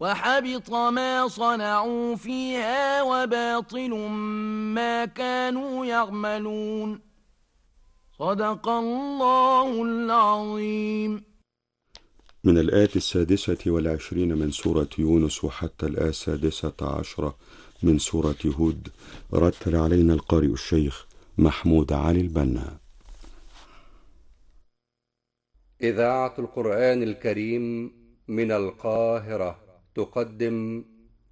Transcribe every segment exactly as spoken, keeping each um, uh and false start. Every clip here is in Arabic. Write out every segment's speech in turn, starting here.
وحبط ما صنعوا فيها وباطل ما كانوا يعملون. صدق الله العظيم. من الآية السادسة والعشرين من سورة يونس وحتى الآية السادسة عشرة من سورة هود، رتل علينا القارئ الشيخ محمود علي البنا. إذاعة القرآن الكريم من القاهرة تقدم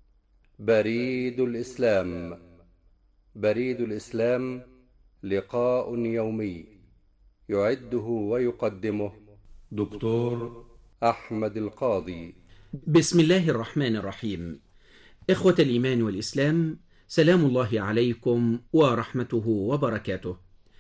بريد الإسلام. بريد الإسلام لقاء يومي يعده ويقدمه دكتور أحمد القاضي. بسم الله الرحمن الرحيم. إخوة الإيمان والإسلام، سلام الله عليكم ورحمته وبركاته،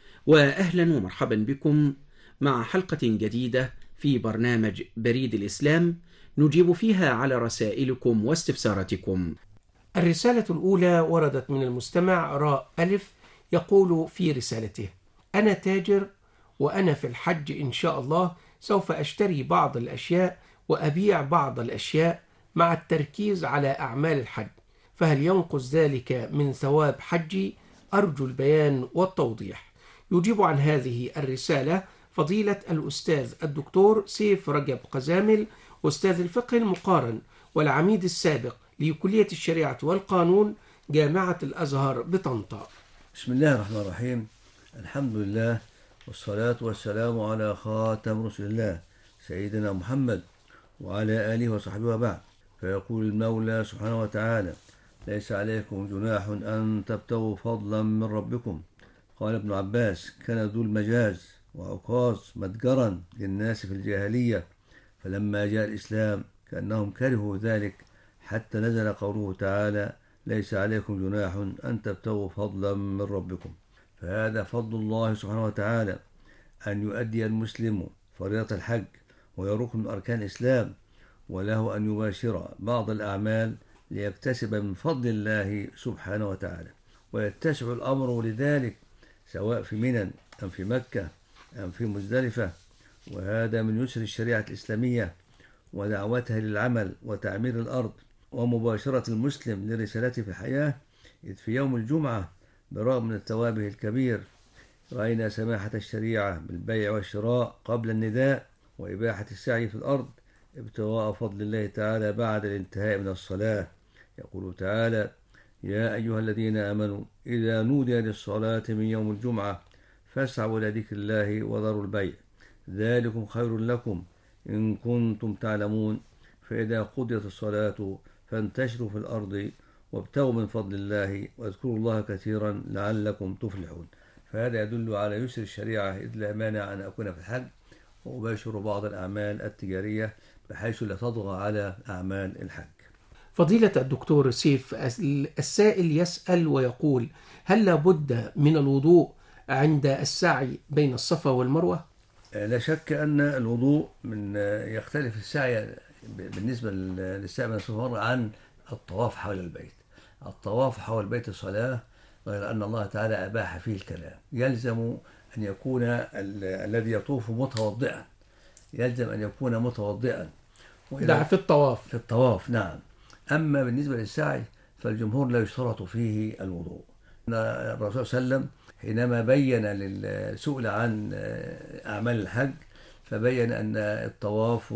وأهلا ومرحبا بكم مع حلقة جديدة في برنامج بريد الإسلام نجيب فيها على رسائلكم واستفساراتكم. الرسالة الأولى وردت من المستمع راء ألف، يقول في رسالته: أنا تاجر وأنا في الحج إن شاء الله سوف أشتري بعض الأشياء وأبيع بعض الأشياء مع التركيز على أعمال الحج، فهل ينقص ذلك من ثواب حجي؟ أرجو البيان والتوضيح. يجيب عن هذه الرسالة فضيلة الأستاذ الدكتور سيف رجب قزامل، أستاذ الفقه المقارن والعميد السابق لكلية الشريعة والقانون جامعة الأزهر بطنطا. بسم الله الرحمن الرحيم. الحمد لله والصلاة والسلام على خاتم رسول الله سيدنا محمد وعلى آله وصحبه وبعد. فيقول المولى سبحانه وتعالى: ليس عليكم جناح أن تبتغوا فضلا من ربكم. قال ابن عباس: كان ذو المجاز وعكاظ متجرا للناس في الجاهلية، فلما جاء الإسلام كأنهم كرهوا ذلك حتى نزل قوله تعالى: ليس عليكم جناح أن تبتغوا فضلا من ربكم. فهذا فضل الله سبحانه وتعالى أن يؤدي المسلم فريضة الحج، وهي ركن من أركان الإسلام، وله أن يباشر بعض الأعمال ليكتسب من فضل الله سبحانه وتعالى، ويتسع الأمر لذلك سواء في منى أم في مكة أم في مزدلفة. وهذا من يسر الشريعة الإسلامية ودعوتها للعمل وتعمير الأرض ومباشرة المسلم لرسالته في الحياة. إذ في يوم الجمعة برغم من ثوابه الكبير رأينا سماحة الشريعة بالبيع والشراء قبل النداء، وإباحة السعي في الأرض ابتغاء فضل الله تعالى بعد الانتهاء من الصلاة. يقول تعالى: يا أيها الذين آمنوا إذا نودي للصلاة من يوم الجمعة فاسعوا إلى ذكر الله وذروا البيع ذلكم خير لكم إن كنتم تعلمون. فإذا قضيت الصلاة فانتشروا في الأرض وابتغوا من فضل الله واذكروا الله كثيرا لعلكم تفلحون. فهذا يدل على يسر الشريعة، إذ لا مانع أن أكون في الحج وأباشر بعض الأعمال التجارية بحيث لا تطغى على أعمال الحج. فضيلة الدكتور سيف، السائل يسأل ويقول: هل لابد من الوضوء عند السعي بين الصفا والمروة؟ لا شك أن الوضوء من يختلف السعي بالنسبة للسعي بين الصفا والمروة عن الطواف حول البيت. الطواف حول البيت الصلاة، غير أن الله تعالى أباح فيه الكلام. يلزم أن يكون الذي يطوف متوضئا، يلزم أن يكون متوضئا. ده في الطواف. في الطواف نعم. أما بالنسبة للسعي فالجمهور لا يشترط فيه الوضوء. الرسول صلى الله عليه وسلم حينما بين للسؤال عن أعمال الحج فبين أن الطواف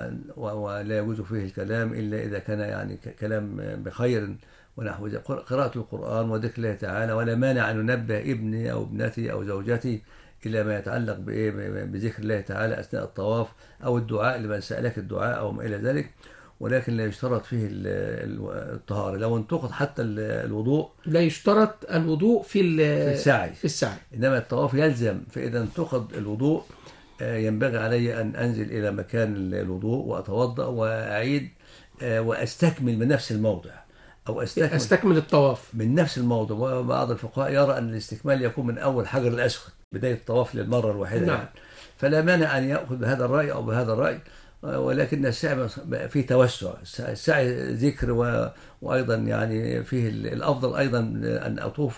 ولا يجوز فيه الكلام إلا إذا كان يعني كلام بخير ونحو قراءة القرآن وذكر الله تعالى، ولا مانع أن ننبه ابني أو ابنتي أو زوجتي إلى ما يتعلق بذكر الله تعالى أثناء الطواف، أو الدعاء لمن سألك الدعاء أو ما إلى ذلك. ولكن لا يشترط فيه الطهارة. لو انتقد حتى الوضوء لا يشترط الوضوء في في السعي. في السعي إنما الطواف يلزم. فإذا انتقد الوضوء ينبغي علي أن أنزل إلى مكان الوضوء وأتوضأ وأعيد وأستكمل من نفس الموضع، أو أستكمل, أستكمل الطواف من نفس الموضوع. وبعض الفقهاء يرى أن الاستكمال يكون من أول حجر الأسود بداية الطواف للمرة الواحدة. نعم. فلا مانع أن يأخذ بهذا الرأي أو بهذا الرأي، ولكن السعي فيه توسع. السعي ذكر وأيضا يعني فيه الأفضل أيضا أن أطوف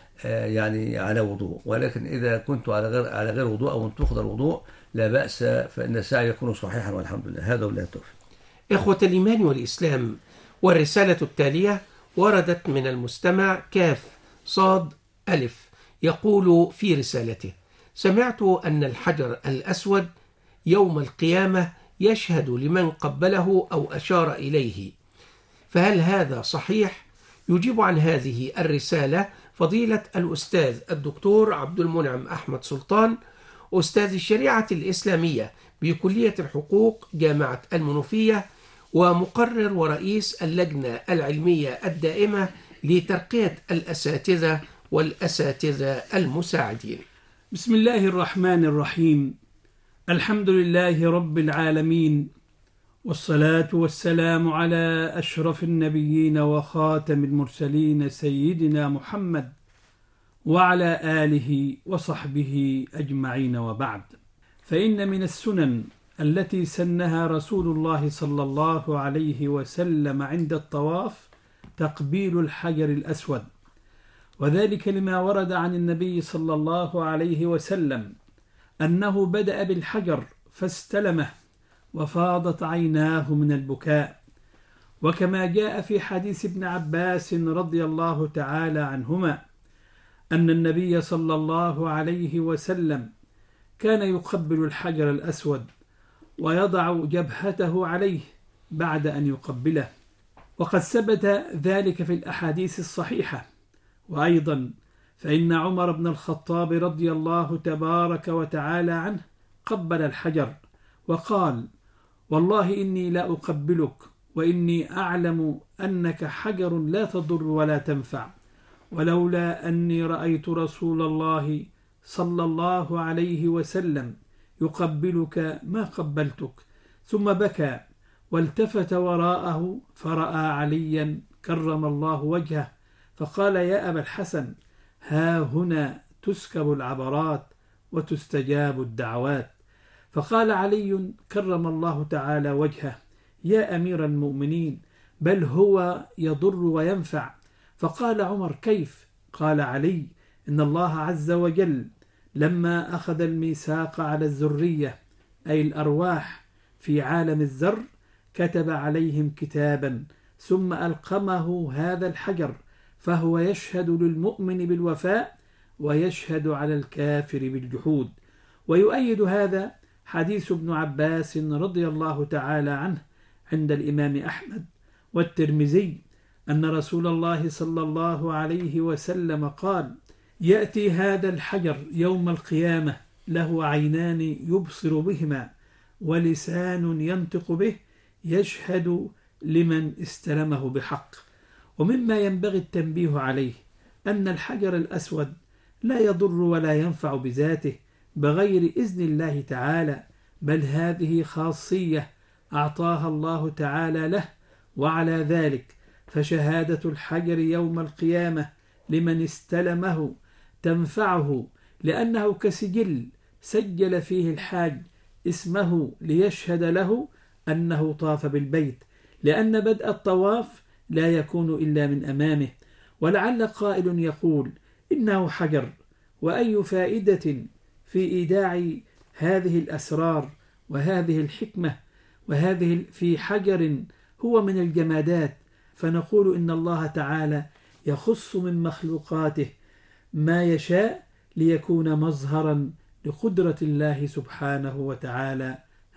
يعني على وضوء. ولكن إذا كنت على غير على غير وضوء أو انتقد الوضوء لا بأس، فإن السعي يكون صحيحا والحمد لله. هذا ولا التوفيق. إخوة الإيمان والإسلام، والرسالة التالية وردت من المستمع كاف صاد ألف، يقول في رسالته: سمعت أن الحجر الأسود يوم القيامة يشهد لمن قبله أو أشار إليه، فهل هذا صحيح؟ يجيب عن هذه الرسالة فضيلة الأستاذ الدكتور عبد المنعم أحمد سلطان، أستاذ الشريعة الإسلامية بكلية الحقوق جامعة المنوفية، ومقرر ورئيس اللجنة العلمية الدائمة لترقية الأساتذة والأساتذة المساعدين. بسم الله الرحمن الرحيم. الحمد لله رب العالمين، والصلاة والسلام على أشرف النبيين وخاتم المرسلين سيدنا محمد وعلى آله وصحبه أجمعين، وبعد. فإن من السنن التي سنها رسول الله صلى الله عليه وسلم عند الطواف تقبيل الحجر الأسود، وذلك لما ورد عن النبي صلى الله عليه وسلم أنه بدأ بالحجر فاستلمه وفاضت عيناه من البكاء، وكما جاء في حديث ابن عباس رضي الله تعالى عنهما أن النبي صلى الله عليه وسلم كان يقبل الحجر الأسود ويضع جبهته عليه بعد أن يقبله، وقد ثبت ذلك في الأحاديث الصحيحة. وأيضا فإن عمر بن الخطاب رضي الله تبارك وتعالى عنه قبل الحجر وقال: والله إني لا أقبلك وإني أعلم أنك حجر لا تضر ولا تنفع، ولولا أني رأيت رسول الله صلى الله عليه وسلم يقبلك ما قبلتك. ثم بكى والتفت وراءه فرأى عليا كرم الله وجهه فقال: يا أبا الحسن، ها هنا تسكب العبرات وتستجاب الدعوات. فقال علي كرم الله تعالى وجهه: يا أمير المؤمنين، بل هو يضر وينفع. فقال عمر: كيف؟ قال علي: إن الله عز وجل لما أخذ الميثاق على الذرية أي الأرواح في عالم الذر كتب عليهم كتابا ثم ألقمه هذا الحجر، فهو يشهد للمؤمن بالوفاء ويشهد على الكافر بالجحود. ويؤيد هذا حديث ابن عباس رضي الله تعالى عنه عند الإمام أحمد والترمذي أن رسول الله صلى الله عليه وسلم قال: يأتي هذا الحجر يوم القيامة له عينان يبصر بهما ولسان ينطق به يشهد لمن استلمه بحق. ومما ينبغي التنبيه عليه أن الحجر الأسود لا يضر ولا ينفع بذاته بغير إذن الله تعالى، بل هذه خاصية أعطاها الله تعالى له، وعلى ذلك فشهادة الحجر يوم القيامة لمن استلمه تنفعه، لأنه كسجل سجل فيه الحاج اسمه ليشهد له أنه طاف بالبيت، لأن بدء الطواف لا يكون إلا من أمامه. ولعل قائل يقول: إنه حجر، وأي فائدة في إيداع هذه الأسرار وهذه الحكمة وهذه في حجر هو من الجمادات؟ فنقول إن الله تعالى يخص من مخلوقاته ما يشاء ليكون مظهرا لقدرة الله سبحانه وتعالى.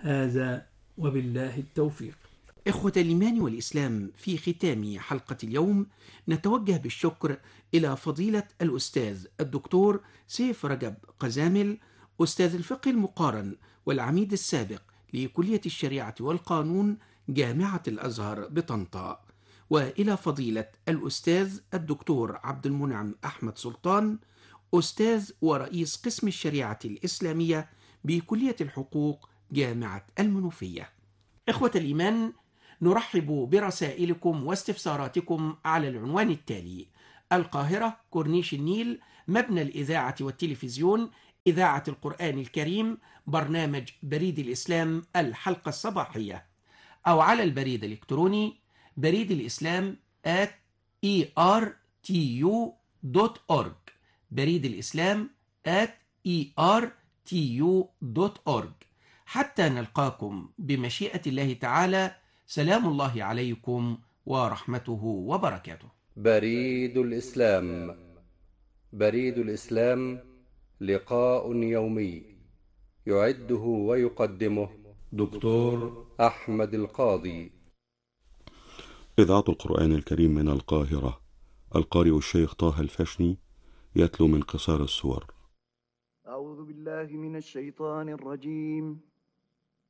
هذا وبالله التوفيق. إخوة الإيمان والإسلام، في ختام حلقة اليوم نتوجه بالشكر إلى فضيلة الأستاذ الدكتور سيف رجب قزامل، أستاذ الفقه المقارن والعميد السابق لكلية الشريعة والقانون جامعة الأزهر بطنطا، وإلى فضيلة الأستاذ الدكتور عبد المنعم أحمد سلطان، أستاذ ورئيس قسم الشريعة الإسلامية بكلية الحقوق جامعة المنوفية. إخوة الإيمان، نرحب برسائلكم واستفساراتكم على العنوان التالي: القاهرة، كورنيش النيل، مبنى الإذاعة والتلفزيون، إذاعة القرآن الكريم، برنامج بريد الإسلام الحلقة الصباحية، أو على البريد الإلكتروني بريد الإسلام at e r t u dot org، بريد الإسلام at e r t u dot org. حتى نلقاكم بمشيئة الله تعالى، سلام الله عليكم ورحمته وبركاته. بريد الإسلام. بريد الإسلام لقاء يومي يعده ويقدمه دكتور أحمد القاضي. إذاعة القرآن الكريم من القاهرة. القارئ الشيخ طه الفشني يتلو من قصار السور. أعوذ بالله من الشيطان الرجيم.